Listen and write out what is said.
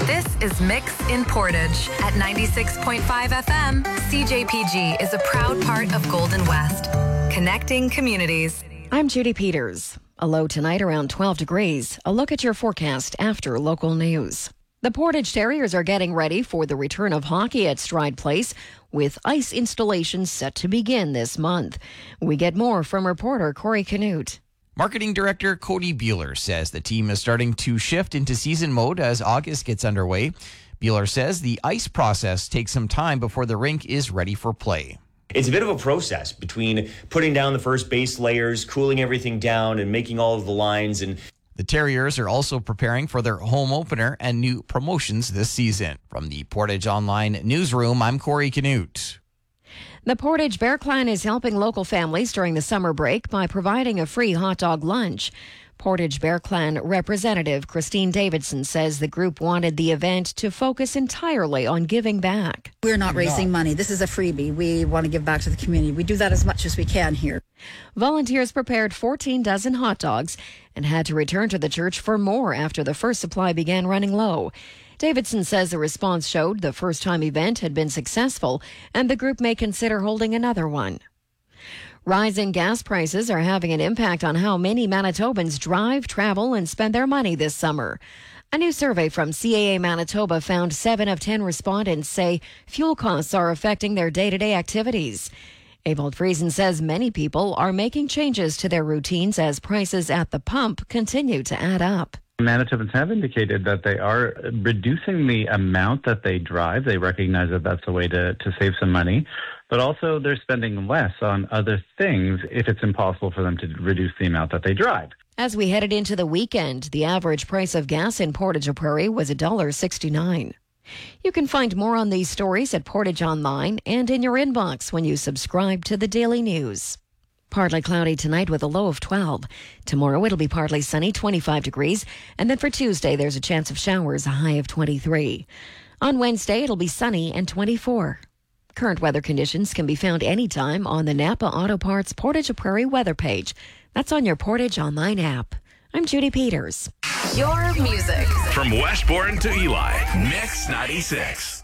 This is Mix in Portage at 96.5 FM. CJPG is a proud part of Golden West, connecting communities. I'm Judy Peters. A low tonight around 12 degrees. A look at your forecast after local news. The Portage Terriers are getting ready for the return of hockey at Stride Place, with ice installations set to begin this month. We get more from reporter Corey Canute. Marketing Director Cody Bueller says the team is starting to shift into season mode as August gets underway. Bueller says the ice process takes some time before the rink is ready for play. It's a bit of a process between putting down the first base layers, cooling everything down, and making all of the lines. And the Terriers are also preparing for their home opener and new promotions this season. From the Portage Online newsroom, I'm Corey Canute. The Portage Bear Clan is helping local families during the summer break by providing a free hot dog lunch. Portage Bear Clan representative Christine Davidson says the group wanted the event to focus entirely on giving back. We're not raising money. This is a freebie. We want to give back to the community. We do that as much as we can here. Volunteers prepared 14 dozen hot dogs and had to return to the church for more after the first supply began running low. Davidson says the response showed the first-time event had been successful and the group may consider holding another one. Rising gas prices are having an impact on how many Manitobans drive, travel, and spend their money this summer. A new survey from CAA Manitoba found 7 of 10 respondents say fuel costs are affecting their day-to-day activities. Ewald Friesen says many people are making changes to their routines as prices at the pump continue to add up. Manitobans have indicated that they are reducing the amount that they drive. They recognize that that's a way to save some money, but also they're spending less on other things if it's impossible for them to reduce the amount that they drive. As we headed into the weekend, the average price of gas in Portage Prairie was $1.69. You can find more on these stories at Portage Online and in your inbox when you subscribe to the Daily News. Partly cloudy tonight with a low of 12. Tomorrow it'll be partly sunny, 25 degrees. And then for Tuesday, there's a chance of showers, a high of 23. On Wednesday, it'll be sunny and 24. Current weather conditions can be found anytime on the Napa Auto Parts Portage Prairie weather page. That's on your Portage Online app. I'm Judy Peters. Your music. From Westbourne to Eli, Mix 96.